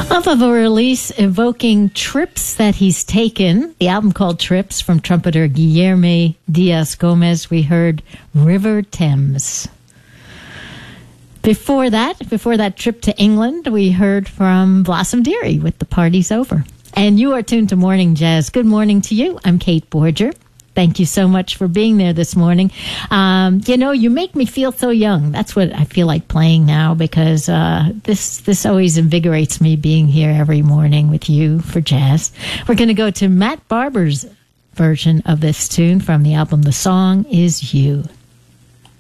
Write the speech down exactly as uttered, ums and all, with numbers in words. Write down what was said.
Off of a release evoking trips that he's taken, the album called Trips from trumpeter Guilherme Dias Gomez, we heard River Thames. Before that, before that trip to England, we heard from Blossom Dearie with The Party's Over. And you are tuned to Morning Jazz. Good morning to you. I'm Kate Borger. Thank you so much for being there this morning. Um, you know, you make me feel so young. That's what I feel like playing now, because uh, this this always invigorates me, being here every morning with you for jazz. We're going to go to Matt Barber's version of this tune from the album The Song Is You.